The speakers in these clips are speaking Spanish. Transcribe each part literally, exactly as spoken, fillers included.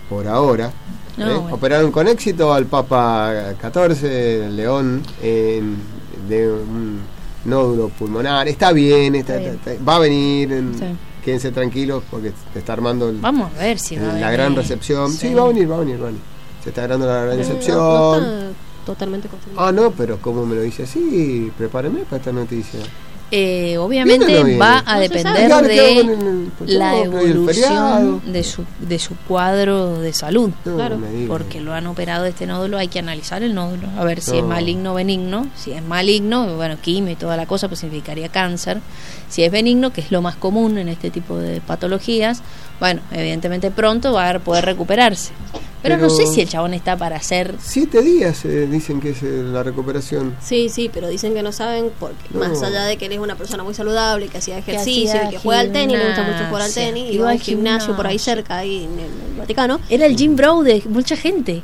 por ahora. No, ¿eh? bueno. Operaron con éxito al Papa catorce, León, en, de un nódulo pulmonar. Está bien, está, Está bien. está- va a venir. En, Sí. Quédense tranquilos porque se está armando el, Vamos a ver si va a la venir. gran recepción. Sí. Sí. va a venir, va a venir, va a venir. Se está dando la gran Eh, recepción. no, no está totalmente confirmado. Ah, no, pero ¿cómo me lo dice así? Prepárenme para esta noticia. Eh, obviamente ¿Viene o no viene? va a No se depender sabe. Claro, quedó con de el- pues, la no, pero y el feriado. evolución de su, de su cuadro de salud. No, Claro, me digas. Porque lo han operado de este nódulo, hay que analizar el nódulo, a ver si No. es maligno o benigno. Si es maligno, bueno, quimio y toda la cosa, pues significaría cáncer. Si es benigno, que es lo más común en este tipo de patologías, bueno, evidentemente pronto va a poder recuperarse. Pero, Pero- no sé si el chabón está para hacer... Siete días eh, dicen que es eh, la recuperación. Sí, sí, pero dicen que no saben porque No. más allá de que él es una persona muy saludable, que hacía ejercicio hacía y que juega al tenis, le gusta mucho gimnasia, jugar al tenis, y iba va a al un gimnasio por ahí gimnasio. cerca, ahí en el, el Vaticano. Era el Jim Brown de mucha gente.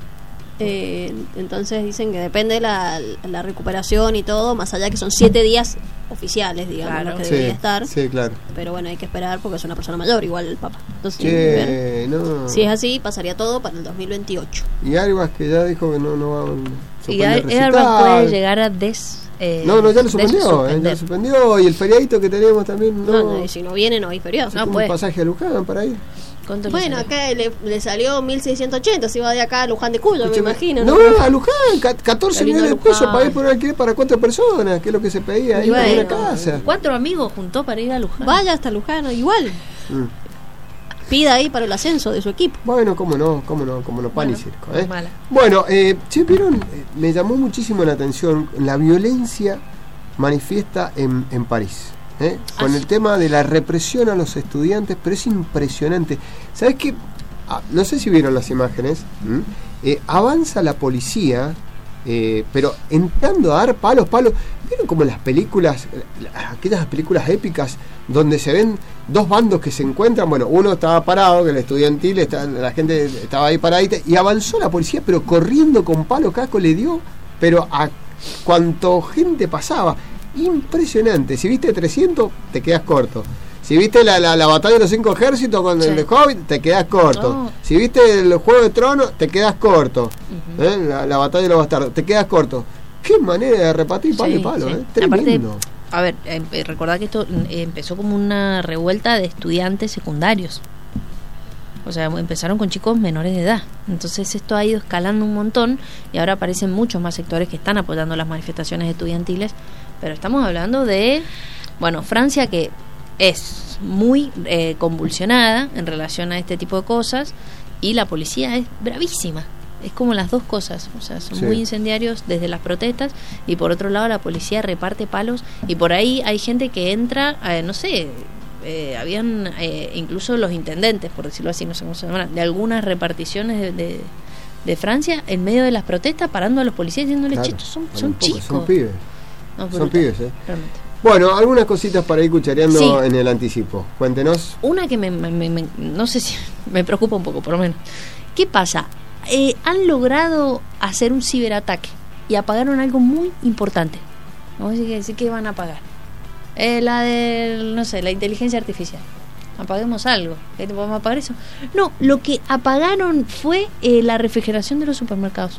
Eh, entonces dicen que depende la, la recuperación y todo, más allá que son siete días oficiales, digamos, Claro. los que Sí, debería estar. sí, claro. Pero bueno, hay que esperar porque es una persona mayor, igual el Papa. Entonces, ver. Che, no. Si es así, pasaría todo para el dos mil veintiocho. Y Arbas que ya dijo que no, no va a Y suspender Airbag recital. puede llegar a des... eh, No, no, ya lo suspendió, eh, ya desuspender. lo suspendió. Y el feriadito que tenemos también, no. No, no, y si no viene, no hay feriado. Se no toma puede. un pasaje a Luján para ir. ¿Cuánto le Bueno, salió? acá le, le salió mil seiscientos ochenta, si va de acá a Luján de Cuyo, me Escúchame, imagino. No, a Luján, ca- catorce Qué lindo millones de pesos Luján. para ir por un alquiler para cuatro personas, que es lo que se pedía ahí Y bueno, en una casa. Cuatro amigos juntó para ir a Luján. Vaya hasta Luján, igual. Mm. Pida ahí para el ascenso de su equipo. Bueno, cómo no, cómo no, cómo no, pan y Bueno, circo. ¿eh? mala. Bueno, eh, che, vieron, Eh, me llamó muchísimo la atención la violencia manifiesta en, en París. ¿eh? Con Ah, el tema de la represión a los estudiantes, pero es impresionante. ¿Sabes qué? Ah, no sé si vieron las imágenes. ¿m? Eh, avanza la policía, eh, pero entrando a dar palos, palos. ¿Vieron como las películas, eh, aquellas películas épicas donde se ven dos bandos que se encuentran? Bueno, uno estaba parado, que el estudiantil, está, la gente estaba ahí paradita, y avanzó la policía, pero corriendo con palo, casco, le dio, pero a cuánto gente pasaba. Impresionante. Si viste trescientos, te quedas corto. Si viste la, la, la batalla de los cinco ejércitos con Sí. el de Hobbit, te quedas corto. Oh. Si viste el Juego de Tronos, te quedas corto. Ujú. ¿Eh? la, la batalla de los bastardos, te quedas corto. Qué manera de repartir palo Sí, y palo, sí. ¿eh? Tremendo. Aparte, a ver, eh, recordad que esto eh, empezó como una revuelta de estudiantes secundarios. O sea, empezaron con chicos menores de edad. Entonces esto ha ido escalando un montón y ahora aparecen muchos más sectores que están apoyando las manifestaciones estudiantiles. Pero estamos hablando de, bueno, Francia, que es muy eh, convulsionada en relación a este tipo de cosas, y la policía es bravísima. Es como las dos cosas, o sea, son Sí. muy incendiarios desde las protestas, y por otro lado la policía reparte palos, y por ahí hay gente que entra, eh, no sé, eh, habían eh, incluso los intendentes, por decirlo así, no sé cómo se llaman, de algunas reparticiones de, de, de Francia en medio de las protestas, parando a los policías diciéndoles, Claro, che, estos son, para son un poco, chicos. Son pibes. No, Son brutal, pibes, ¿eh? realmente. Bueno, algunas cositas para ir cuchareando Sí. en el anticipo. Cuéntenos. Una que me, me- me- me- no sé si me preocupa un poco, por lo menos. ¿Qué pasa? Eh, han logrado hacer un ciberataque y apagaron algo muy importante. Vamos a decir que, decir que van a apagar. Eh, la de, no sé, la inteligencia artificial. Apaguemos algo. ¿Qué te podemos apagar eso? No, lo que apagaron fue eh, la refrigeración de los supermercados.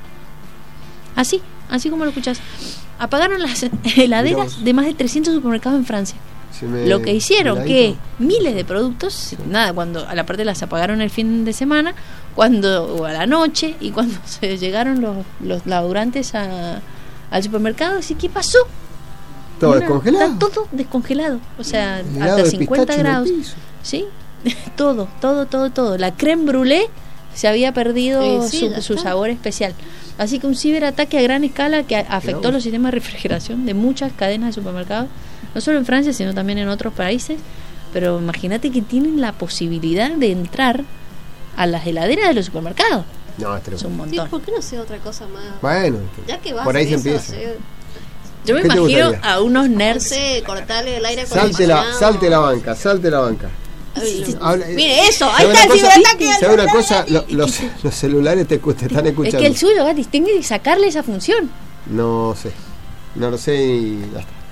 Así, así como lo escuchás. Apagaron las heladeras vos. de más de trescientos supermercados en Francia. Si me- Lo que hicieron, miradito. que miles de productos, nada, cuando a la parte las apagaron el fin de semana, cuando o a la noche, y cuando se llegaron los, los laburantes a, al supermercado, así, ¿qué pasó? Todo Una- descongelado. Está todo descongelado, o sea, Helado hasta de cincuenta pistacho en el grados. piso. Sí, todo, todo, todo, todo. La crème brûlée se había perdido Sí, sí, su, ya su está. sabor especial. Así que un ciberataque a gran escala que a- afectó vos. los sistemas de refrigeración de muchas cadenas de supermercados, no solo en Francia, sino también en otros países. Pero imagínate que tienen la posibilidad de entrar a las heladeras de los supermercados. No, es Es tremendo. un Sí, montón. ¿por qué no hace otra cosa más? Bueno, Ya que vas por ahí a se eso, empieza. hacer, Yo me ¿Qué te imagino gustaría? a unos no nerds. sé, cortarle el aire Salte la, acondicionado. salte la banca, salte la banca. Ay, Habla- Mire eso, ahí ¿sabe está el una cosa? ciberataque. ¿Sabe una cosa? Lo- los, los celulares te, te están Es escuchando. que el suyo, Gatis, tiene que sacarle esa función. No sé. No lo sé y ya está.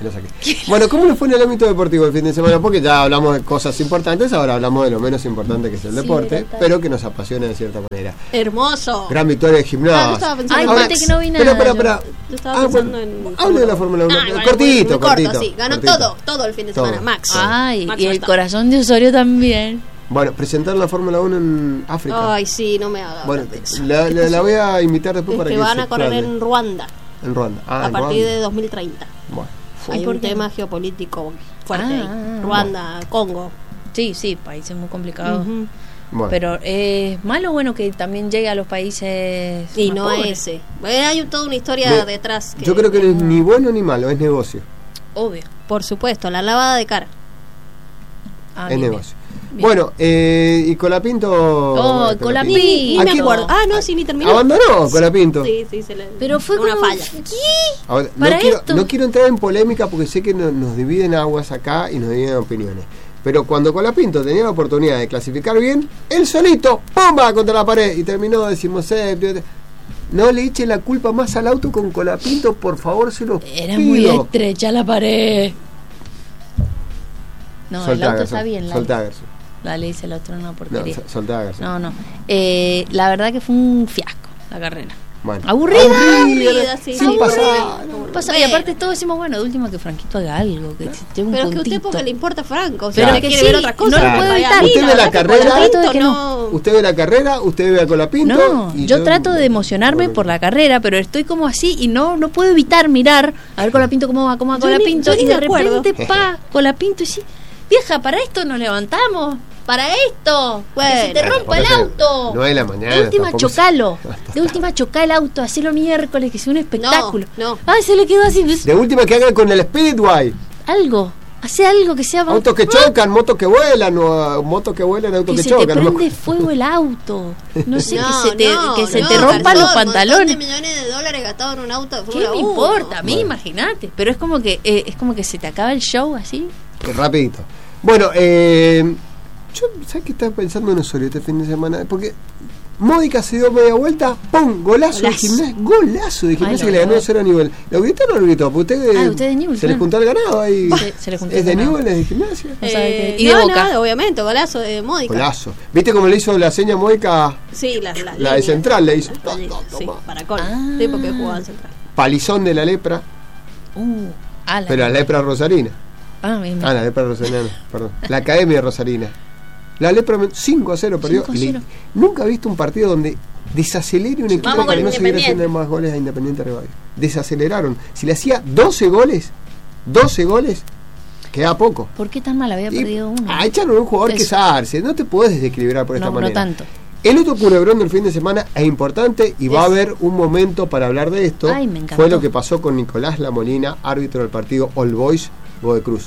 Me lo saqué. Bueno, ¿cómo le fue en el ámbito deportivo el fin de semana? Porque ya hablamos de cosas importantes, ahora hablamos de lo menos importante que es el Sí, deporte, total. pero que nos apasiona de cierta manera. Hermoso. Gran victoria de Ah, gimnasia. no estaba pensando Ay, en Ahora- fíjate Max. que no vi nada. Pero, pero, yo. pero. Yo estaba Ah, pensando bueno, en hable de la Fórmula uno. Ah, bueno, cortito, muy cortito. corto, sí. Ganó cortito. todo, todo el fin de Todo. semana. Max. Ay, Max y el Verstappen. corazón de Osorio también. Bueno, presentar la Fórmula uno en África. Ay, sí, no me hagas Bueno, hablar de eso. la, la, la voy a invitar después Es para que que van se a correr explaye. en Ruanda En Ruanda. Ah, a en partir Ruanda. de dos mil treinta. Bueno. Hay por un qué? tema geopolítico fuerte Ah, ahí. ah, ah. Ruanda, Congo. Sí, sí, países muy complicados. Ujú. Bueno. Pero es malo bueno que también llegue a los países Y más no a pobres. ese. Eh, hay toda una historia Me- detrás. Yo creo que no es ni bueno ni malo, es negocio. Obvio. Por supuesto, la lavada de cara. Ah, es bien, negocio. bien. Bueno, eh, y Colapinto. Oh, bueno, Colapinto. Ni, ni ¿A me quién? acuerdo. Ah, no, sí, ni terminó. Abandonó Colapinto. Sí, sí, se le. Pero fue una como... falla. Ahora, no, Para quiero, esto. no quiero entrar en polémica porque sé que no- nos dividen aguas acá y nos dividen opiniones. Pero cuando Colapinto tenía la oportunidad de clasificar bien, él solito, ¡pumba! Contra la pared y terminó decimoséptimo. No le eche la culpa más al auto con Colapinto, por favor, se los Era pido. muy estrecha la pared. No, el Soltá, auto Garzón, está bien. soltá, La, Garzón. la le dice el otro una No, porquería. so- soltá, Garzón. No, no. Eh, la verdad que fue un fiasco la carrera. Bueno. Aburrida. Aburrida, sí, sin sí, pasar. aburrida. Pasa, y Bueno. aparte todos decimos, bueno, de última que Franquito haga algo, que tenga un Pero es que a usted puntito. porque le importa Franco. O Pero sea, que quiere sí, ver otras cosas. no lo puedo Vaya, evitar. a mí, Usted la ve la verdad que carrera. Colapinto Que no. no. Usted ve la carrera, usted ve a Colapinto. No, y yo trato de emocionarme por la carrera, pero estoy como así y no no puedo evitar mirar a ver Colapinto cómo va, cómo va Yo ni- Colapinto yo ni y de me acuerdo. repente pa Colapinto y sí, vieja, para esto nos levantamos, para esto, que se te Bueno. rompa el Aparte, auto. no es la mañana, De última tampoco se- chocalo, de última chocá el auto, hacelo miércoles, que sea un espectáculo. No, no. Ay, se le quedó así, pues, De última que hagan con el Speedway. algo, hace algo que sea Autos que chocan, motos que vuelan, o uh, motos que vuelan, autos que que, se te chocan. no me prende acuerdo. fuego el auto. No sé, No, que se te, no, que se no, te rompan Garzón, los pantalones. Un montón de millones de dólares gastados en un auto de ¿Qué Fórmula me uno. importa? A mí, Bueno. imagínate. Pero es como que eh, es como que se te acaba el show así. Rapidito. Bueno, eh, yo, ¿sabes qué estaba pensando en Osorio este fin de semana? Porque Módica se dio media vuelta, ¡pum! Golazo, de Golazo. gimnasia. Golazo de gimnasia Ay, que no, le ganó no. a cero a nivel. ¿Lo gritó o no lo gritó? Porque usted, Ah, usted de Newell's, se le claro. juntó el ganado ahí. Se- se le juntó ¿Es el de ganado. Newell, es de gimnasia? No sabe Eh, qué- y de no, Boca. no, obviamente, golazo de Módica. Golazo. ¿Viste cómo le hizo la seña Módica? Sí, la, la, La de línea. central le hizo. La línea, sí, Toma. para Col. Ah. Sí, porque jugaba en central. Palizón de la lepra, Uh, ah, la, pero la lepra rosarina. ah, bien, Ah, la lepra rosarina, perdón. La Academia Rosarina. La lepra cinco a cero perdió. cinco a Y le- cero. nunca he visto un partido donde desacelere un equipo Vamos para con no seguir Independiente. haciendo más goles a Independiente Rivadavia. Desaceleraron. Si le hacía doce goles, doce goles, queda poco. ¿Por qué tan mal había Y- perdido uno? ah, echaron a un jugador que es Eso. Arce. No te puedes desequilibrar por esta no, no manera. tanto. El otro culebrón del fin de semana es importante y va a Es- haber un momento para hablar de esto. Ay, me encantó. Fue lo que pasó con Nicolás Lamolina, árbitro del partido All Boys Godoy Cruz.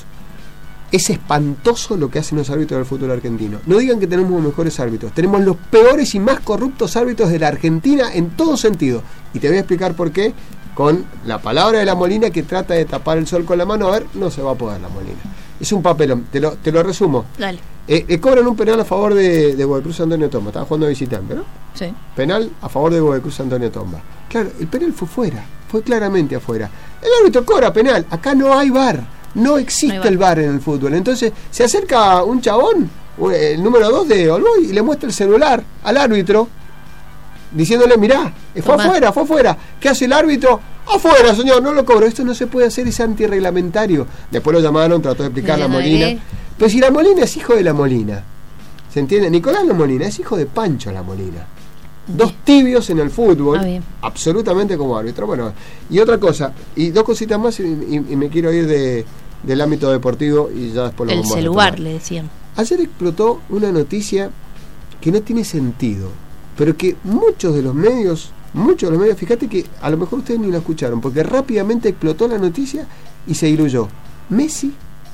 Es espantoso lo que hacen los árbitros del fútbol argentino. No digan que tenemos los mejores árbitros. Tenemos los peores y más corruptos árbitros de la Argentina en todo sentido. Y te voy a explicar por qué con la palabra de la Molina que trata de tapar el sol con la mano. A ver, no se va a poder la Molina. Es un papelón. Te lo, te lo resumo. Dale. Eh, eh, cobran un penal a favor de, de Godoy Cruz Antonio Tomba. Estaba jugando de visitante, ¿no? Sí. Penal a favor de Godoy Cruz Antonio Tomba. Claro, el penal fue fuera. Fue claramente afuera. El árbitro cobra penal. Acá no hay V A R. No existe No hay el V A R en el fútbol. Entonces se acerca un chabón, el número dos de Olboy, y le muestra el celular al árbitro, diciéndole, mirá, fue Tomá. afuera, fue afuera. ¿Qué hace el árbitro? Afuera, señor, no lo cobro. Esto no se puede hacer, es antirreglamentario. Después lo llamaron, trató de explicar la Mira, Molina. eh. Pero si la Molina es hijo de la Molina, ¿se entiende? Nicolás la Molina es hijo de Pancho la Molina. Dos tibios en el fútbol, Ah, bien. absolutamente como árbitro. Bueno, y otra cosa, y dos cositas más, y, y- y me quiero ir de, del ámbito deportivo y ya después lo El vamos a celular, retomar. le decían. Ayer explotó una noticia que no tiene sentido, pero que muchos de los medios, muchos de los medios, fíjate que a lo mejor ustedes ni la escucharon, porque rápidamente explotó la noticia y se diluyó. Messi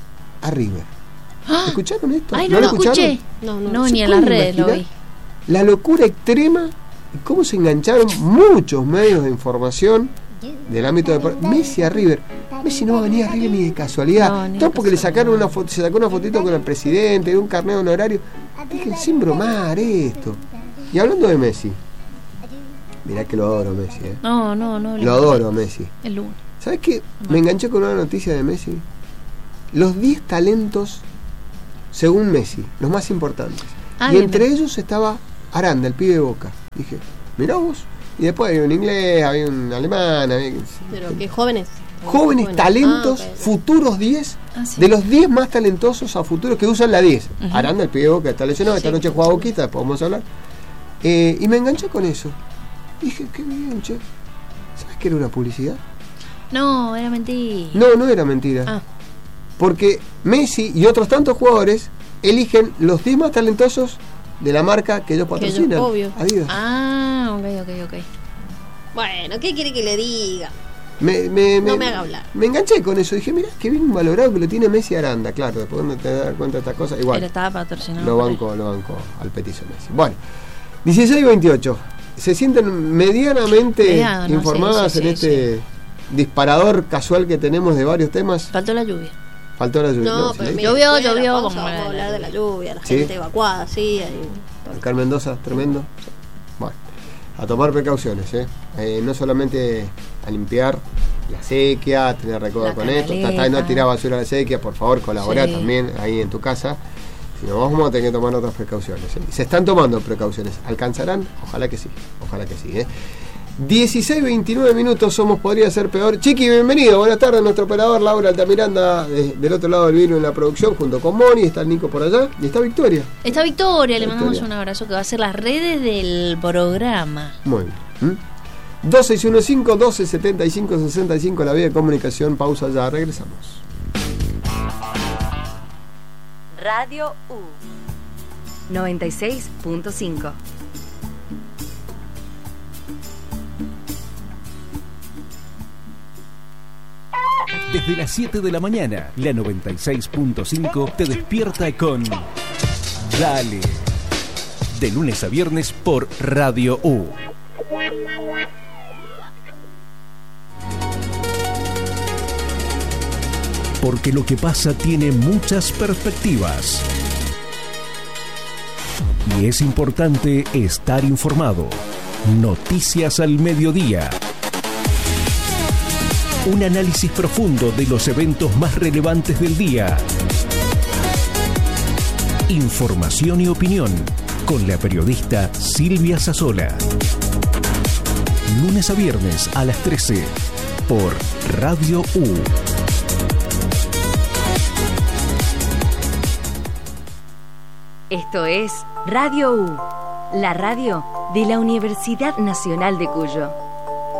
a River. ¡Ah! ¿Escucharon esto? Ay, no, lo escuché. No, no, No, ¿Se ni en las pueden redes lo vi. imaginar la locura extrema y cómo se engancharon muchos medios de información del ámbito de Messi a River. Messi no va a venir a River ni de casualidad. No, ni de Todo porque le casualidad. sacaron una foto, se sacó una fotito con el presidente, de un carnet honorario. Dejen sin bromar esto. Y hablando de Messi, mirá que lo adoro Messi, ¿eh? No, no, no. Lo adoro Messi. El lunes. ¿Sabes qué? Me enganché con una noticia de Messi. Los diez talentos, según Messi, los más importantes. Ah, y bien, entre bien. ellos estaba Aranda, el pibe de Boca. Dije, mirá vos. Y después había un inglés, había un alemán, había... Pero que jóvenes. Jóvenes talentos, Ah, ok. futuros diez, Ah, sí. de los diez más talentosos a futuros que usan la diez. Ujú. Aranda, el pibe de Boca, está lesionado, esta Sí. noche juega Boquita, después vamos a hablar. Eh, y me enganché con eso. Dije, qué bien, che. ¿Sabes que era una publicidad? No, era mentira. No, no era mentira. Ah, Porque Messi y otros tantos jugadores eligen los diez más talentosos de la marca que ellos patrocinan. obvio. Adidas. ah, ok, ok, ok. Bueno, ¿qué quiere que le diga? Me, me, No me haga hablar. Me enganché con eso. Dije, mira, qué bien valorado que lo tiene Messi Aranda. Claro, después cuando te das cuenta de estas cosas, Él igual. estaba patrocinado. Lo por él. banco, lo banco al petizo Messi. Bueno, dieciséis veintiocho. Se sienten medianamente Mediano, sí, informadas sí, sí, en este disparador casual que tenemos de varios temas. Faltó la lluvia. Faltó la lluvia. No, ¿sí? pero mira, Llovió, después de la llovió, pausa vamos a vamos a hablar hablar de de la la lluvia, la Sí. gente evacuada, sí. ahí. Oscar Mendoza, tremendo. Bueno, a tomar precauciones, ¿eh? Eh, no solamente a limpiar la sequía, a tener recodo La con esto, canaleta. tratar de no tirar basura a la sequía, por favor, colaborar Sí. también ahí en tu casa. Si no, vamos a tener que tomar otras precauciones. ¿eh? Se están tomando precauciones. ¿Alcanzarán? Ojalá que sí, ojalá que sí. ¿eh? dieciséis veintinueve minutos, somos Podría Ser Peor. Chiqui, bienvenido, buenas tardes, nuestro operador Laura Altamiranda, de- del otro lado del vino en la producción, junto con Moni, está el Nico por allá, y está Victoria. Esta Victoria, le Victoria. mandamos un abrazo que va a ser las redes del programa. Muy bien. ¿Mm? dos seis uno cinco, doce setenta y cinco, sesenta y cinco, la vía de comunicación, pausa ya, regresamos. Radio U noventa y seis punto cinco. Desde las siete de la mañana, la noventa y seis punto cinco te despierta con Dale. De lunes a viernes por Radio U. Porque lo que pasa tiene muchas perspectivas. Y es importante estar informado. Noticias al mediodía. Un análisis profundo de los eventos más relevantes del día. Información y opinión con la periodista Silvia Sassola. Lunes a viernes a las trece por Radio U. Esto es Radio U, la radio de la Universidad Nacional de Cuyo.